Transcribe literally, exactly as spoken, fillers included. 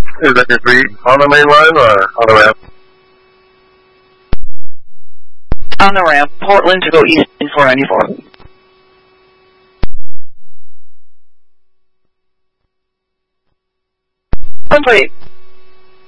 Is that your three on the main line or on the ramp? On the ramp, Portland to go east in four ninety-four. One plate.